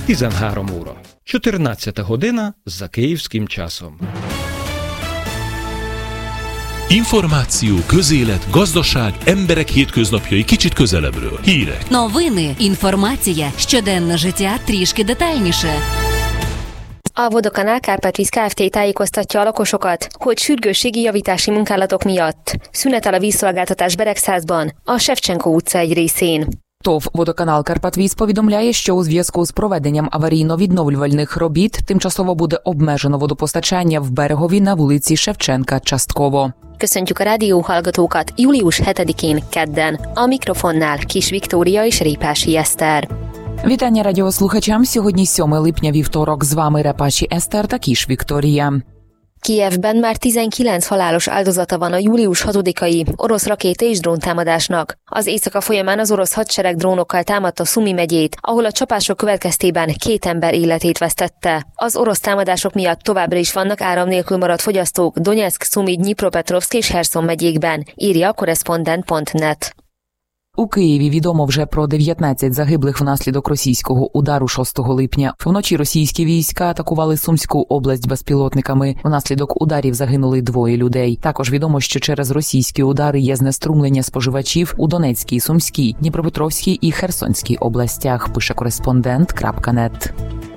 13 óra. 14 година за kиївським часом. Információ, közélet, gazdaság, emberek hétköznapjai kicsit közelebbről. Hírek. Новини, інформація, щоденне життя трішки детальніше. A Vodokánál Kárpátvíz Kft. Tájékoztatja a lakosokat, hogy sürgősségi javítási munkálatok miatt szünetel a vízszolgáltatás Beregszázban, a Shevchenko utca egy részén. ТОВ «Водоканал Карпатвіз» повідомляє, що у зв'язку з проведенням аварійно-відновлювальних робіт тимчасово буде обмежено водопостачання в Берегові на вулиці Шевченка частково. Köszöntjük a rádióhallgatókat július 7-én kedden. A mikrofonnál Kis Viktória és Répási Eszter. Вітання радіослухачам. Сьогодні 7 липня, вівторок. З вами Репаші Eszter та Kis Viktória. Kijevben már 19 halálos áldozata van a július 6-ai orosz rakéta és dróntámadásnak. Az éjszaka folyamán az orosz hadsereg drónokkal támadta Szumi megyét, ahol a csapások következtében 2 ember életét vesztette. Az orosz támadások miatt továbbra is vannak áram nélkül maradt fogyasztók Donetsk, Szumi, Dnipropetrovszk és Herszon megyékben, írja a korrespondent.net. У Києві відомо вже про 19 загиблих внаслідок російського удару 6 липня. Вночі російські війська атакували Сумську область безпілотниками. Внаслідок ударів загинули 2 людей. Також відомо, що через російські удари є знеструмлення споживачів у Донецькій, Сумській, Дніпропетровській і Херсонській областях, пише кореспондент.нет.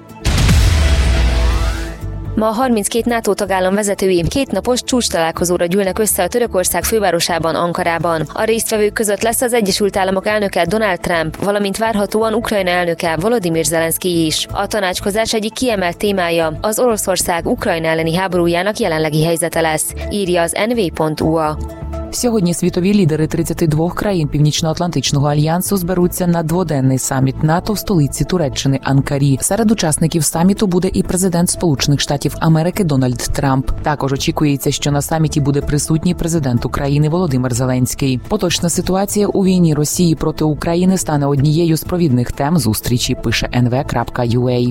Ma 32 NATO tagállam vezetői 2 napos csúcstalálkozóra gyűlnek össze a Törökország fővárosában, Ankarában. A résztvevők között lesz az Egyesült Államok elnöke Donald Trump, valamint várhatóan Ukrajna elnöke Volodymyr Zelenszkij is. A tanácskozás egyik kiemelt témája az Oroszország Ukrajna elleni háborújának jelenlegi helyzete lesz, írja az nv.ua. Сьогодні світові лідери 32 країн Північно-Атлантичного альянсу зберуться на дводенний саміт НАТО в столиці Туреччини Анкарі. Серед учасників саміту буде і президент Сполучених Штатів Америки Дональд Трамп. Також очікується, що на саміті буде присутній президент України Володимир Зеленський. Поточна ситуація у війні Росії проти України стане однією з провідних тем зустрічі, пише nv.ua.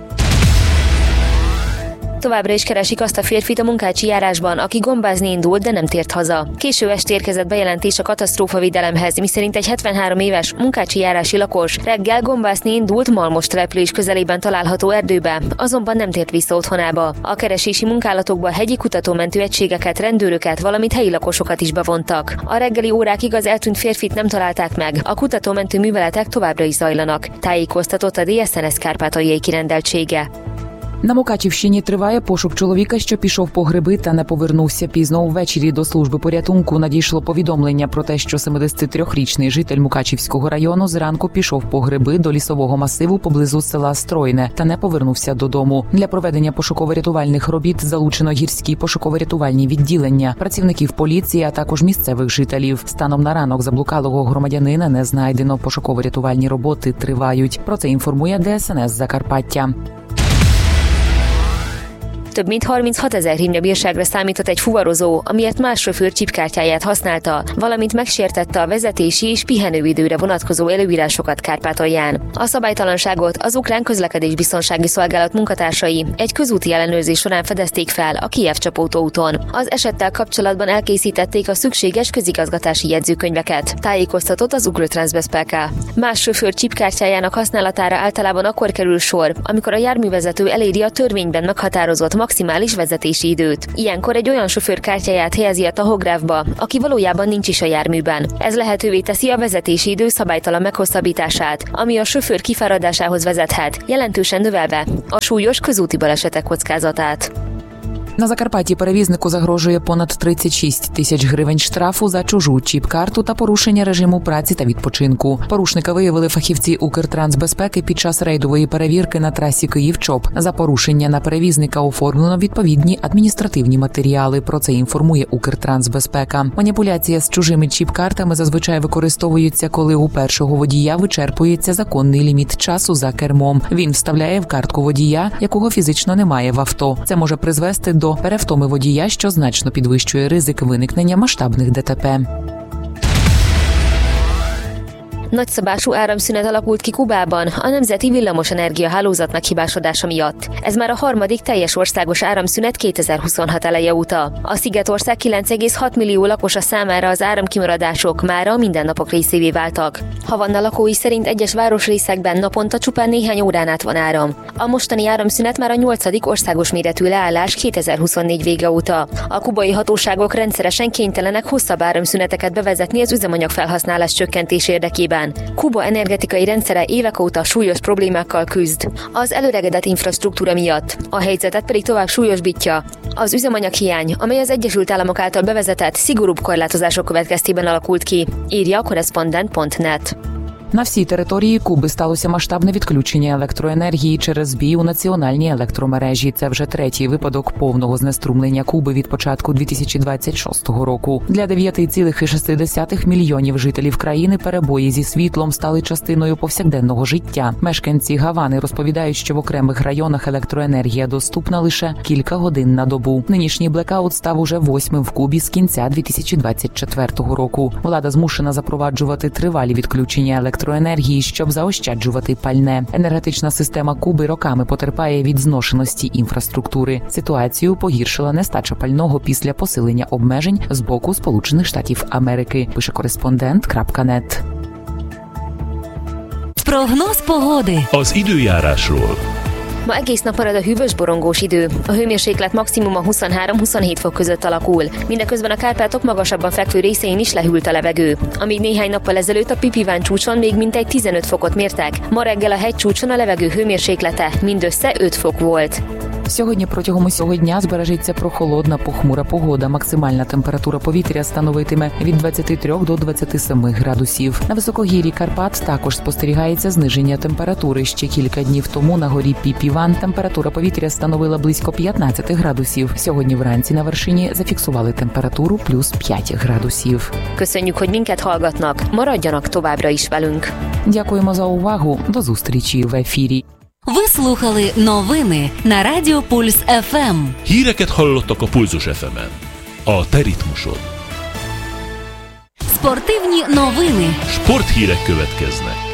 Továbbra is keresik azt a férfit a Munkácsi járásban, aki gombázni indult, de nem tért haza. Késő este érkezett bejelentés a katasztrófavédelemhez, miszerint egy 73 éves munkácsi járási lakos reggel gombászni indult Malmos település közelében található erdőbe, azonban nem tért vissza otthonába. A keresési munkálatokba hegyi kutatómentő egységeket, rendőröket, valamint helyi lakosokat is bevontak. A reggeli órákig az eltűnt férfit nem találták meg, a kutatómentő műveletek továbbra is zajlanak, tájékoztatott a DSNS Kárpátaljai kirendeltsége. На Мукачівщині триває пошук чоловіка, що пішов по гриби та не повернувся. Пізно ввечері до служби порятунку надійшло повідомлення про те, що 73-річний житель Мукачівського району зранку пішов по гриби до лісового масиву поблизу села Стройне та не повернувся додому. Для проведення пошуково-рятувальних робіт залучено гірські пошуково-рятувальні відділення, працівників поліції, а також місцевих жителів. Станом на ранок заблукалого громадянина не знайдено. Пошуково-рятувальні роботи тривають. Про це інформує ДСНС Закарпаття. Több mint 36 000 hrímnya bírságra számított egy fuvarozó, amiért más sofőr csipkártyáját használta, valamint megsértette a vezetési és pihenőidőre vonatkozó előírásokat Kárpátalján. A szabálytalanságot az ukrán közlekedésbiztonsági szolgálat munkatársai egy közúti ellenőrzés során fedezték fel a Kijev-Csapótó úton. Az esettel kapcsolatban elkészítették a szükséges közigazgatási jegyzőkönyveket, tájékoztatott az Ukrtranszbezpeka. Más sofőr csipkártyájának használatára általában akkor kerül sor, amikor a járművezető eléri a törvényben meghatározott maximális vezetési időt. Ilyenkor egy olyan sofőr kártyáját helyezi a tahográfba, aki valójában nincs is a járműben. Ez lehetővé teszi a vezetési idő szabálytalan meghosszabbítását, ami a sofőr kifáradásához vezethet, jelentősen növelve a súlyos közúti balesetek kockázatát. На Закарпатті перевізнику загрожує понад 36 тисяч гривень штрафу за чужу чіп-карту та порушення режиму праці та відпочинку. Порушника виявили фахівці Укртрансбезпеки під час рейдової перевірки на трасі Київ-Чоп. За порушення на перевізника оформлено відповідні адміністративні матеріали. Про це інформує Укртрансбезпека. Маніпуляція з чужими чіп-картами зазвичай використовується, коли у першого водія вичерпується законний ліміт часу за кермом. Він вставляє в картку водія, якого фізично немає в авто. Це може призвести до перевтоми водія, що значно підвищує ризик виникнення масштабних ДТП. Nagyszabású áramszünet alakult ki Kubában a nemzeti villamosenergia hálózatnak hibásodása miatt. Ez már a harmadik teljes országos áramszünet 2026 eleje óta. A Szigetország 9,6 millió lakosa számára az áramkimaradások mára mindennapok részévé váltak. Havanna lakói szerint egyes városrészekben naponta csupán néhány órán át van áram. A mostani áramszünet már a 8. országos méretű leállás 2024 vége óta. A kubai hatóságok rendszeresen kénytelenek hosszabb áramszüneteket bevezetni az üzemanyag felhasználás csökkentés érdekében. Kuba energetikai rendszere évek óta súlyos problémákkal küzd. Az előregedett infrastruktúra miatt. A helyzetet pedig tovább súlyosbítja az üzemanyaghiány, amely az Egyesült Államok által bevezetett szigorúbb korlátozások következtében alakult ki, írja a Correspondent.net. На всій території Куби сталося масштабне відключення електроенергії через збій у національній електромережі. Це вже третій випадок повного знеструмлення Куби від початку 2026 року. Для 9,6 мільйонів жителів країни перебої зі світлом стали частиною повсякденного життя. Мешканці Гавани розповідають, що в окремих районах електроенергія доступна лише кілька годин на добу. Нинішній блекаут став уже 8-м в Кубі з кінця 2024 року. Влада змушена запроваджувати тривалі відключення електроенергії, щоб заощаджувати пальне. Енергетична система Куби роками потерпає від зношеності інфраструктури. Ситуацію погіршила нестача пального після посилення обмежень з боку Сполучених Штатів Америки, пише Correspondent.net. Прогноз погоди. Az időjárásról. Ma egész nap marad a hűvös borongós idő. A hőmérséklet maximuma 23-27 fok között alakul. Mindeközben a Kárpátok magasabban fekvő részein is lehűlt a levegő. Amíg néhány nappal ezelőtt a Pipiván csúcson még mintegy 15 fokot mértek, ma reggel a hegycsúcson a levegő hőmérséklete mindössze 5 fok volt. Сьогодні протягом усього дня збережеться прохолодна похмура погода. Максимальна температура повітря становитиме від 23 до 27 градусів. На високогір'ї Карпат також спостерігається зниження температури. Ще кілька днів тому на горі Піпіван температура повітря становила близько 15 градусів. Сьогодні вранці на вершині зафіксували температуру плюс 5 градусів. Köszönjük, hogy minket hallgatnak. Maradjanak továbbra is velünk. Дякуємо за увагу. До зустрічі в ефірі. Ви слухали новини на Радіо Пульс ФМ. Híreket hallottak a Pulzus FM-en. A te ritmusod. Спортивні новини. Sporthírek következnek.